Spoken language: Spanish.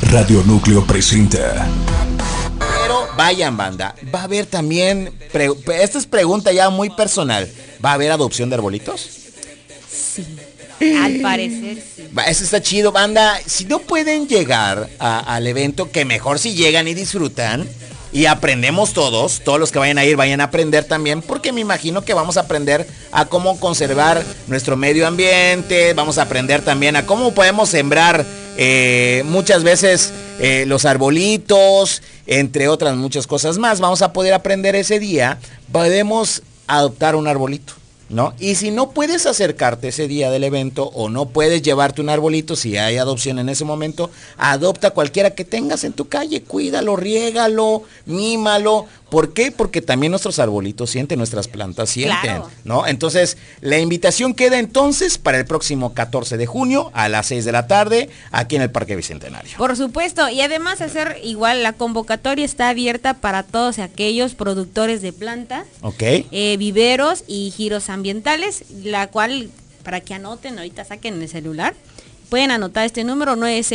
Radio Núcleo presenta. Pero vayan, banda, va a haber también, esta es pregunta ya muy personal, ¿va a haber adopción de arbolitos? Sí, al parecer sí. Eso está chido, banda. Si no pueden llegar al evento, que mejor si llegan y disfrutan y aprendemos todos los que vayan a ir, vayan a aprender también, porque me imagino que vamos a aprender a cómo conservar nuestro medio ambiente, vamos a aprender también a cómo podemos sembrar muchas veces los arbolitos, entre otras muchas cosas más. Vamos a poder aprender ese día, podemos adoptar un arbolito, ¿no? Y si no puedes acercarte ese día del evento o no puedes llevarte un arbolito, si hay adopción en ese momento, adopta cualquiera que tengas en tu calle, cuídalo, riégalo, mímalo. ¿Por qué? Porque también nuestros arbolitos sienten, nuestras plantas sienten, claro, ¿no? Entonces, la invitación queda entonces para el próximo 14 de junio a las 6 de la tarde, aquí en el Parque Bicentenario. Por supuesto, y además hacer igual, la convocatoria está abierta para todos aquellos productores de plantas, viveros y giros ambientales, la cual, para que anoten, ahorita saquen el celular, pueden anotar este número, 9